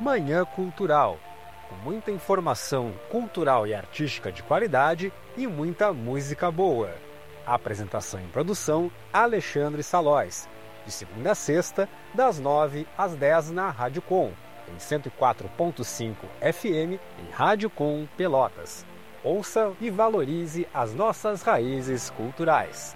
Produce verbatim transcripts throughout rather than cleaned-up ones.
Manhã Cultural, com muita informação cultural e artística de qualidade e muita música boa. Apresentação e produção, Alexandre Salóis. De segunda a sexta, das nove às dez na Rádio Com, em cento e quatro ponto cinco F M e Rádio Com Pelotas. Ouça e valorize as nossas raízes culturais.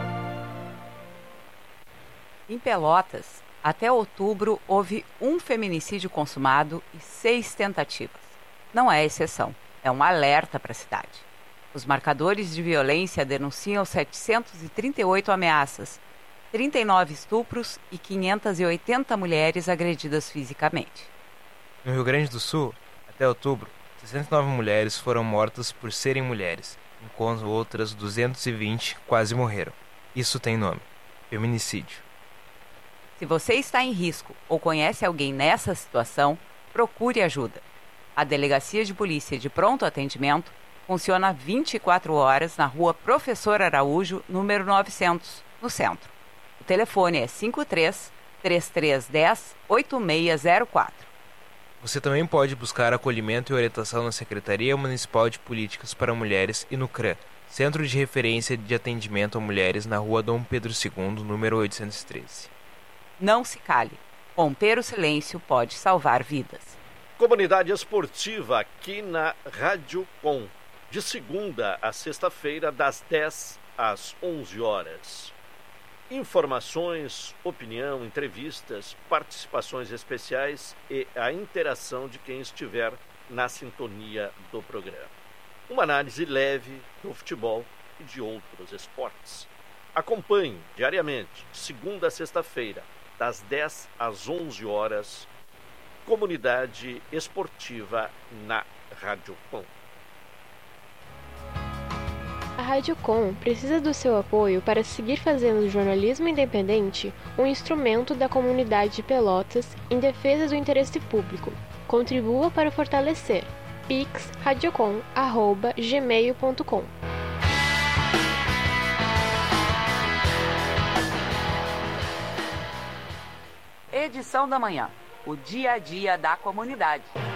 Em Pelotas, até outubro, houve um feminicídio consumado e seis tentativas. Não é exceção, é um alerta para a cidade. Os marcadores de violência denunciam setecentas e trinta e oito ameaças, trinta e nove estupros e quinhentas e oitenta mulheres agredidas fisicamente. No Rio Grande do Sul, até outubro, sessenta e nove mulheres foram mortas por serem mulheres, enquanto outras duzentas e vinte quase morreram. Isso tem nome: feminicídio. Se você está em risco ou conhece alguém nessa situação, procure ajuda. A Delegacia de Polícia de Pronto Atendimento funciona vinte e quatro horas na Rua Professor Araújo, número novecentos, no centro. O telefone é cinco três, três três um zero, oito seis zero quatro. Você também pode buscar acolhimento e orientação na Secretaria Municipal de Políticas para Mulheres e no CRAM, Centro de Referência de Atendimento a Mulheres, na Rua Dom Pedro segundo, número oitocentos e treze. Não se cale. Romper o silêncio pode salvar vidas. Comunidade esportiva aqui na Rádio Com, de segunda a sexta-feira, das dez às onze horas. Informações, opinião, entrevistas, participações especiais e a interação de quem estiver na sintonia do programa. Uma análise leve do futebol e de outros esportes. Acompanhe diariamente, de segunda a sexta-feira, das dez às onze horas, Comunidade Esportiva na Rádio Com. A Rádio Com precisa do seu apoio para seguir fazendo do jornalismo independente um instrumento da comunidade de Pelotas em defesa do interesse público. Contribua para fortalecer. pix radiocom arroba gmail ponto com. Edição da manhã. O dia a dia da comunidade.